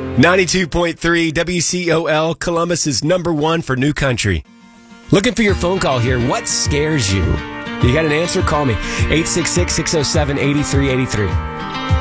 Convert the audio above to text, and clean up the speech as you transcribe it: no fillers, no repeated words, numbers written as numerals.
92.3 WCOL, Columbus is number one for new country. Looking for your phone call here. What scares you? You got an answer? Call me. 866-607-8383.